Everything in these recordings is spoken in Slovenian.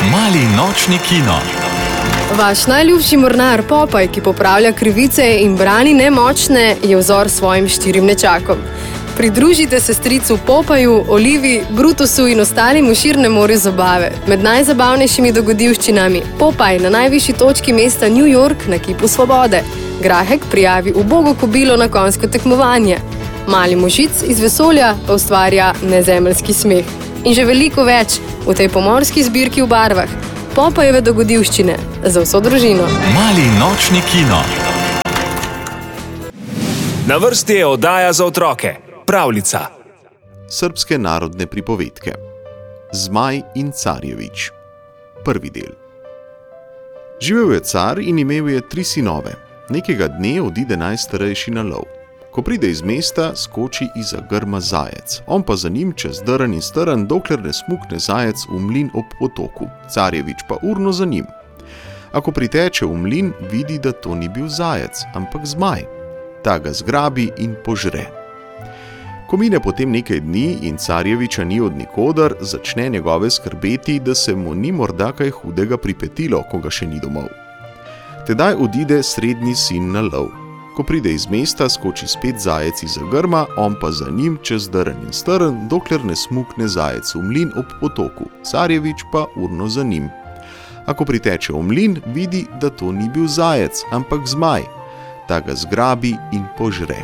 Mali nočni kino. Vaš najljubši mornar Popaj, ki popravlja krivice in brani nemočne, je vzor svojim 4 nečakom. Pridružite se stricu Popaju, Olivi, Brutusu in ostalim v širnem morju zabave. Med najzabavnejšimi dogodivščinami Popaj na najvišji točki mesta New York na kipu svobode. Grahek prijavi ubogo kobilo na konjsko tekmovanje. Mali možic iz vesolja pa ustvarja nezemeljski smeh. In že veliko več v tej pomorski zbirki v barvah. Popajeve dogodivščine za vso družino. Mali nočni kino. Na vrsti je oddaja za otroke. Pravljica. Srbske narodne pripovedke. Zmaj in Carjevič. Prvi del. Živel je car in imel je 3 sinove. Nekega dne odide najstarejši na lov. Ko pride iz mesta, skoči iza grma zajec. On pa za njim čez drn in strn, dokler ne smukne zajec v mlin ob potoku. Carjevič pa urno za njim. A ko priteče v mlin, vidi, da to ni bil zajec, ampak zmaj. Ta ga zgrabi in požre. Ko mine potem nekaj dni in Carjeviča ni od nikoder, začne njegove skrbeti, da se mu ni morda kaj hudega pripetilo, ko ga še ni domov. Tedaj odide srednji sin na lov. Ko pride iz mesta, skoči spet zajec iza grma, on pa za njim čez drn in strn, dokler ne smukne zajec v mlin ob potoku. Carjevič pa urno za njim. A ko priteče v mlin, vidi, da to ni bil zajec, ampak zmaj. Ta ga zgrabi in požre.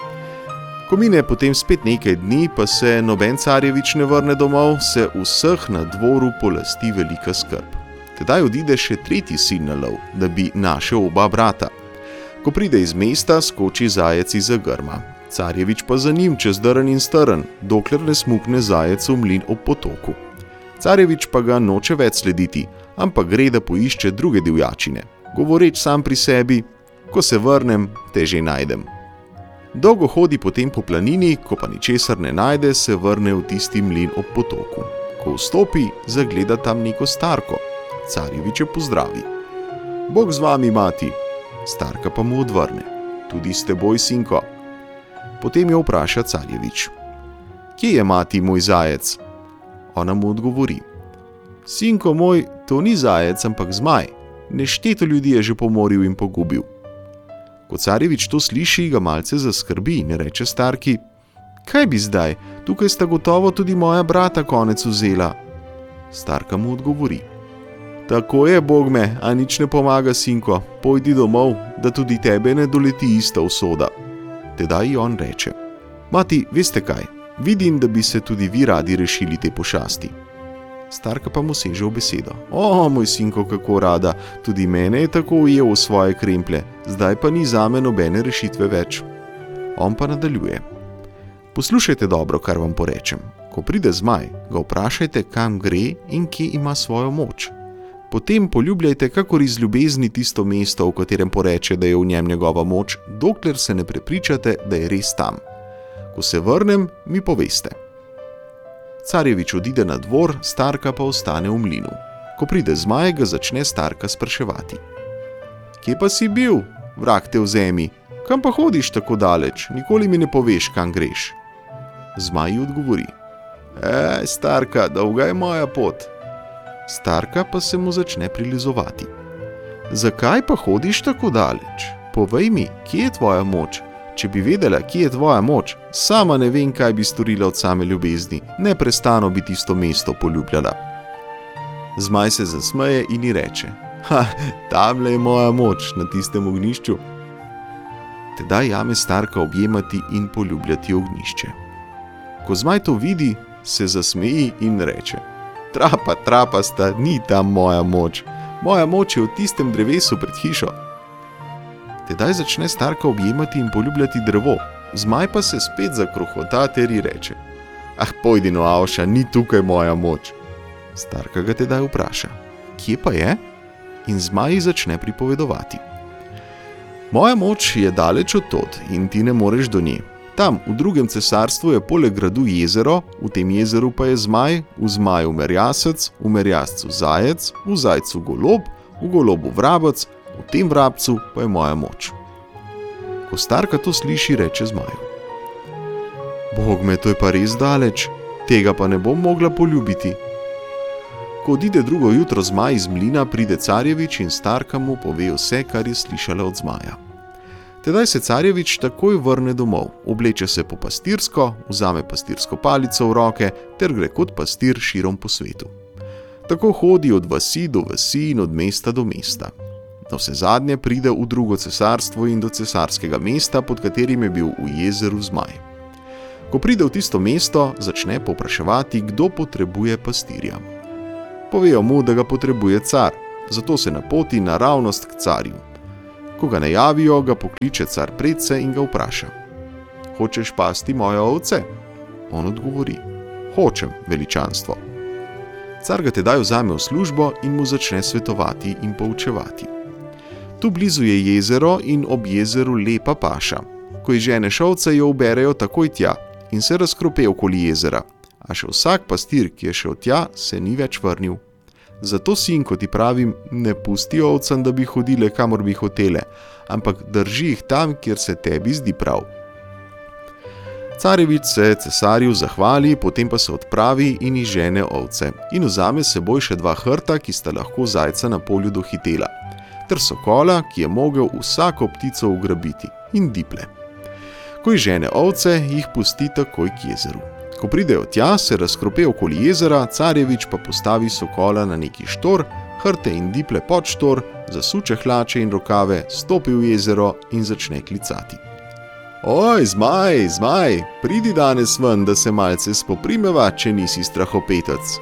Ko mine potem spet nekaj dni, pa se noben Carjevič ne vrne domov, se vseh na dvoru polasti velika skrb. Tedaj odide še tretji sin na lov, da bi našel oba brata. Ko pride iz mesta, skoči zajec iza grma. Carjevič pa za njim čez drn in strn, dokler ne smukne zajec v mlin ob potoku. Carjevič pa ga noče več slediti, ampak gre, da poišče druge divjačine. Govoreč sam pri sebi, ko se vrnem, te že najdem. Dolgo hodi potem po planini, ko pa ničesar ne najde, se vrne v tisti mlin ob potoku. Ko vstopi, zagleda tam neko starko. Carjevič jo pozdravi. Bog z vami, mati. Starka pa mu odvrne. Tudi s teboj, sinko. Potem jo vpraša Carjevič. Kje je mati, moj zajec? Ona mu odgovori. Sinko moj, to ni zajec, ampak zmaj. Nešteto ljudi je že pomoril in pogubil. Ko Carjevič to sliši, ga malce zaskrbi in reče starki. Kaj bi zdaj? Tukaj sta gotovo tudi moja brata konec vzela. Starka mu odgovori. Tako je, Bog me, a nič ne pomaga, sinko, pojdi domov, da tudi tebe ne doleti ista usoda. Tedaj ji on reče, mati, veste kaj, vidim, da bi se tudi vi radi rešili te pošasti. Starka pa mu seže v besedo. O, moj sinko, kako rada, tudi mene je tako ujel v svoje kremplje, zdaj pa ni zame nobene rešitve več. On pa nadaljuje. Poslušajte dobro, kar vam porečem. Ko pride zmaj, ga vprašajte, kam gre in kje ima svojo moč. Potem poljubljajte kakor iz ljubezni tisto mesto, v katerem poreče, da je v njem njegova moč, dokler se ne prepričate, da je res tam. Ko se vrnem, mi poveste. Carjevič odide na dvor, starka pa ostane v mlinu. Ko pride zmaj, ga začne starka spraševati. Kje pa si bil, vrag te vzemi? Kam pa hodiš tako daleč? Nikoli mi ne poveš, kam greš. Zmaj ji odgovori. Starka, dolga je moja pot. Starka pa se mu začne prilizovati. Zakaj pa hodiš tako daleč? Povej mi, kje je tvoja moč? Če bi vedela, kje je tvoja moč, sama ne vem, kaj bi storila od same ljubezni, neprestano bi tisto mesto poljubljala. Zmaj se zasmeje in ji reče, tamle je moja moč, na tistem ognjišču. Tedaj jame starka objemati in poljubljati ognjišče. Ko zmaj to vidi, se zasmeji in reče, trapasta, ni tam moja moč. Moja moč je v tistem drevesu pred hišo. Tedaj začne starka objemati in poljubljati drevo. Zmaj pa se spet zakrohota ter ji reče. Pojdi no, Avša, ni tukaj moja moč. Starka ga tedaj vpraša. Kje pa je? In zmaj ji začne pripovedovati. Moja moč je daleč od tod in ti ne moreš do nje. Tam, v drugem cesarstvu je poleg gradu jezero, v tem jezeru pa je zmaj, v zmaju merjasec, v merjascu zajec, v zajcu golob, v golobu vrabec, v tem vrabcu pa je moja moč. Ko starka to sliši, reče zmaju. Bog me, to je pa res daleč, tega pa ne bom mogla poljubiti. Ko odide drugo jutro zmaj iz mlina, pride Carjevič in starka mu pove vse, kar je slišala od zmaja. Tedaj se Carjevič takoj vrne domov, obleče se po pastirsko, vzame pastirsko palico v roke ter gre kot pastir širom po svetu. Tako hodi od vasi do vasi in od mesta do mesta. Navsezadnje pride v drugo cesarstvo in do cesarskega mesta, pod katerim je bil v jezeru zmaj. Ko pride v tisto mesto, začne povpraševati, kdo potrebuje pastirja. Povejo mu, da ga potrebuje car, zato se napoti naravnost k carju. Ko ga najavijo, ga pokliče car predse in ga vpraša: "Hočeš pasti moje ovce?" On odgovori: "Hočem, veličanstvo." Car ga tedaj vzame v službo in mu začne svetovati in poučevati. Tu blizu je jezero in ob jezeru lepa paša. Ko izženeš ovce, jo uberejo takoj tja in se razkrope okoli jezera, a še vsak pastir, ki je šel tja, se ni več vrnil. Zato, sinko, ti pravim, ne pusti ovcam, da bi hodile, kamor bi hotele, ampak drži jih tam, kjer se tebi zdi prav. Carjevič se cesarju zahvali, potem pa se odpravi in izžene ovce in vzame s seboj še 2 hrta, ki sta lahko zajca na polju dohitela, ter sokola, ki je mogel vsako ptico ugrabiti, in diple. Ko izžene ovce, jih pusti takoj k jezeru. Ko pridejo tja, se razkrope okoli jezera, Carjevič pa postavi sokola na neki štor, hrte in diple pod štor, zasuče hlače in rokave, stopi v jezero in začne klicati: "Oj, zmaj, zmaj, pridi danes ven, da se malce spoprimeva, če nisi strahopetec."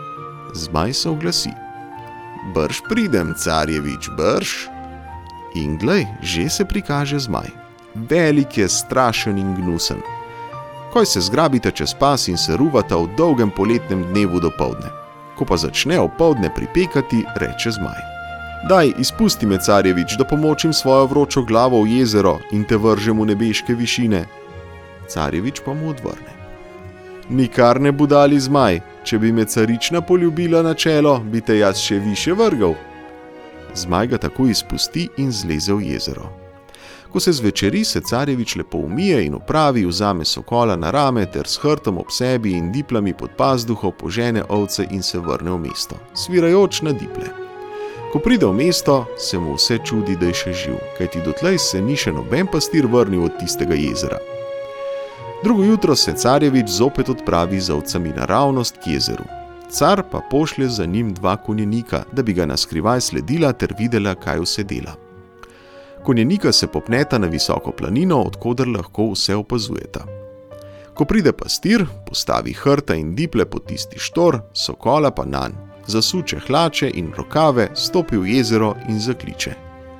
Zmaj se oglasi: "Brž pridem, Carjevič, brž." In glej, že se prikaže zmaj. Velik je, strašen in gnusen. Ko se zgrabita čez pas in se ruvata v dolgem poletnem dnevu dopoldne. Ko pa začne opoldne pripekati, reče zmaj: "Daj, izpusti me, Carjevič, da pomočim svojo vročo glavo v jezero in te vržem v nebeške višine." Carjevič pa mu odvrne: "Nikar ne budali, zmaj, če bi me carična poljubila na čelo, bi te jaz še više vrgal." Zmaj ga tako izpusti in zleze v jezero. Ko se zvečeri, se Carjevič lepo umije in opravi, vzame sokola na rame ter s hrtom ob sebi in diplami pod pazduho požene ovce in se vrne v mesto, svirajoč na diple. Ko pride v mesto, se mu vse čudi, da je še živ, kajti dotlej se ni še noben pastir vrnil od tistega jezera. Drugo jutro se Carjevič zopet odpravi z ovcami naravnost k jezeru. Car pa pošlje za njim 2 konjenika, da bi ga naskrivaj sledila ter videla, kaj vse dela. Konjenika se popneta na visoko planino, odkoder lahko vse opazujeta. Ko pride pastir, postavi hrta in diple pod tisti štor, sokola pa nanj, zasuče hlače in rokave, stopi v jezero in zakliče: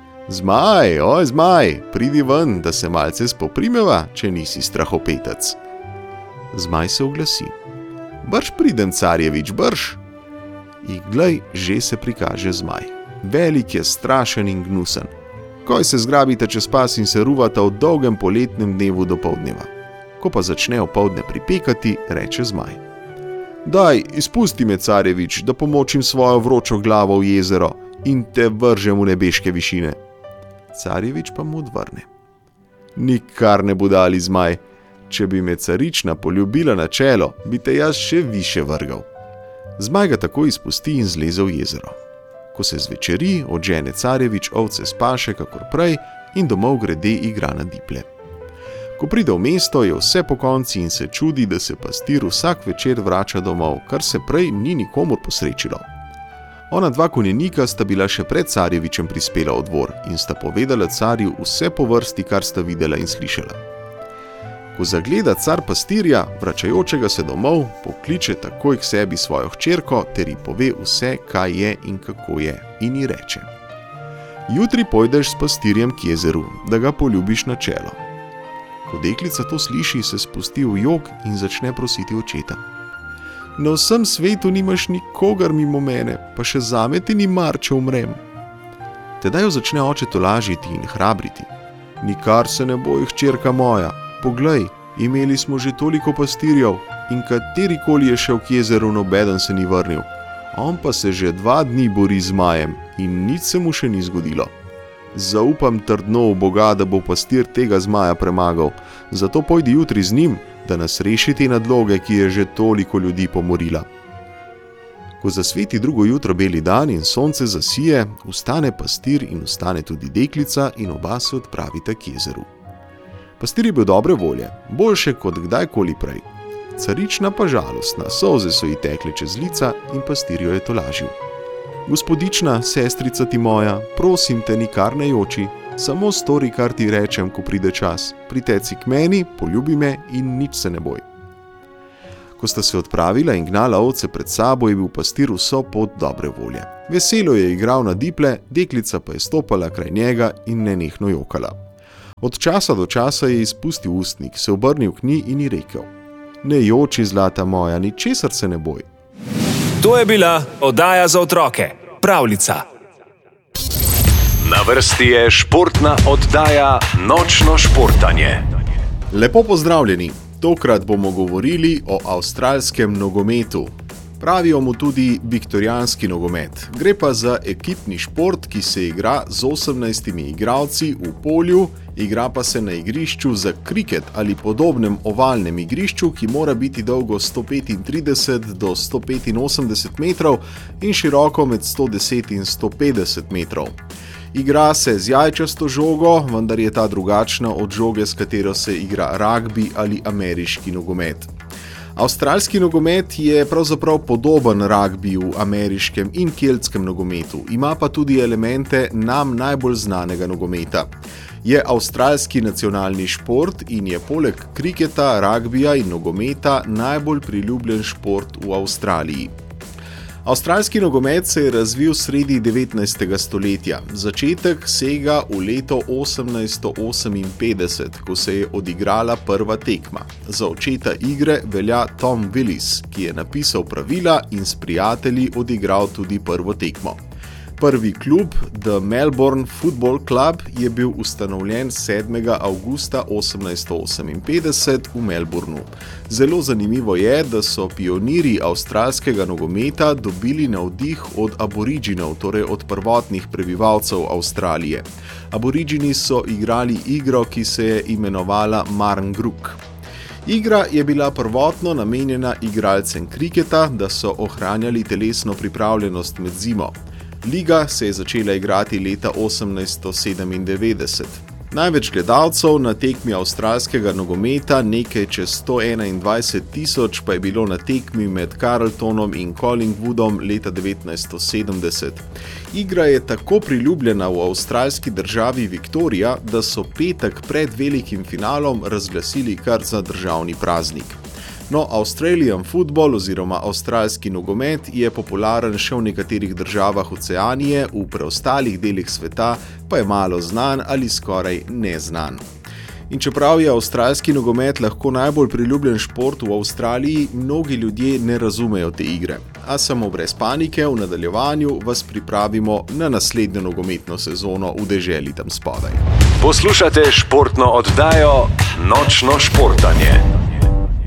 "Zmaj, oj zmaj, pridi ven, da se malce spoprimeva, če nisi strahopetec." Zmaj se oglasi: "Brž pridem, Carjevič, brž." In glej, že se prikaže zmaj. Velik je, strašen in gnusen. Ko se zgrabita čez pas in se ruvata v dolgem poletnem dnevu dopoldneva. Ko pa začne opoldne pripekati, reče zmaj: "Daj, izpusti me, Carjevič, da pomočim svojo vročo glavo v jezero in te vržem v nebeške višine." Carjevič pa mu odvrne: "Nikar ne budali, zmaj, če bi me carična poljubila na čelo, bi te jaz še više vrgal." Zmaj ga tako izpusti in zleze v jezero. Ko se zvečeri, odžene Carjevič ovce s paše kakor prej in domov grede igra na diple. Ko pride v mesto, je vse pokonci in se čudi, da se pastir vsak večer vrača domov, kar se prej ni nikomur posrečilo. Ona 2 konjenika sta bila še pred Carjevičem prispela v dvor in sta povedala carju vse po vrsti, kar sta videla in slišala. Ko zagleda car pastirja, vračajočega se domov, pokliče takoj k sebi svojo hčerko ter ji pove vse, kaj je in kako je, in ji reče: "Jutri pojdeš s pastirjem k jezeru, da ga poljubiš na čelo." Ko deklica to sliši, se spusti v jok in začne prositi očeta: "Na vsem svetu nimaš nikogar mimo mene, pa še zame ti ni mar, če umrem." Tedaj jo začne oče tolažiti in hrabriti: "Nikar se ne boj, hčerka moja, poglej, imeli smo že toliko pastirjev in katerikoli je šel k jezeru, nobeden se ni vrnil. On pa se že 2 dni bori z zmajem in nič se mu še ni zgodilo. Zaupam trdno v Boga, da bo pastir tega zmaja premagal, zato pojdi jutri z njim, da nas reši te nadloge, ki je že toliko ljudi pomorila." Ko zasveti drugo jutro beli dan in sonce zasije, vstane pastir in vstane tudi deklica in oba se odpravita k jezeru. Pastir je bil dobre volje, boljše kot kdajkoli prej. Carična pa žalostna, solze so ji tekle čez lica in pastir jo je tolažil. Gospodična, sestrica ti moja, prosim te, nikar ne joči, samo stori, kar ti rečem, ko pride čas. Priteci k meni, poljubi me in nič se ne boj. Ko sta se odpravila in gnala ovce pred sabo, je bil pastir vso pot dobre volje. Veselo je igral na diple, deklica pa je stopala kraj njega in nenehno jokala. Od časa do časa je izpustil ustnik, se obrnil k njej in ji rekel: Ne joči, zlata moja, ničesar se ne boj. To je bila oddaja za otroke, Pravljica. Na vrsti je športna oddaja Nočno športanje. Lepo pozdravljeni! Tokrat bomo govorili o avstralskem nogometu. Pravijo mu tudi viktorijanski nogomet. Gre pa za ekipni šport, ki se igra z 18 igralci v polju, igra pa se na igrišču za kriket ali podobnem ovalnem igrišču, ki mora biti dolgo 135 do 185 metrov in široko med 110 in 150 metrov. Igra se z jajčasto žogo, vendar je ta drugačna od žoge, s katero se igra ragbi ali ameriški nogomet. Avstralski nogomet je pravzaprav podoben ragbiju, ameriškem in keltskem nogometu, ima pa tudi elemente nam najbolj znanega nogometa. Je avstralski nacionalni šport in je poleg kriketa, ragbija in nogometa najbolj priljubljen šport v Avstraliji. Avstralski nogomet se je razvil sredi 19. stoletja. Začetek sega v leto 1858, ko se je odigrala prva tekma. Za očeta igre velja Tom Willis, ki je napisal pravila in s prijatelji odigral tudi prvo tekmo. Prvi klub, The Melbourne Football Club, je bil ustanovljen 7. avgusta 1858 v Melbourneu. Zelo zanimivo je, da so pionirji avstralskega nogometa dobili navdih od aboriginov, torej od prvotnih prebivalcev Avstralije. Aborigini so igrali igro, ki se je imenovala Marngrook. Igra je bila prvotno namenjena igralcem kriketa, da so ohranjali telesno pripravljenost med zimo. Liga se je začela igrati leta 1897. Največ gledalcev na tekmi avstralskega nogometa, nekaj čez 121.000, pa je bilo na tekmi med Carltonom in Collingwoodom leta 1970. Igra je tako priljubljena v avstralski državi Viktorija, da so petek pred velikim finalom razglasili kar za državni praznik. No, Australian football oziroma avstralski nogomet je popularen še v nekaterih državah Oceanije, v preostalih delih sveta pa je malo znan ali skoraj neznan. In čeprav je avstralski nogomet lahko najbolj priljubljen šport v Avstraliji, mnogi ljudje ne razumejo te igre. A samo brez panike, v nadaljevanju vas pripravimo na naslednjo nogometno sezono v deželi tam spodaj. Poslušate športno oddajo Nočno športanje.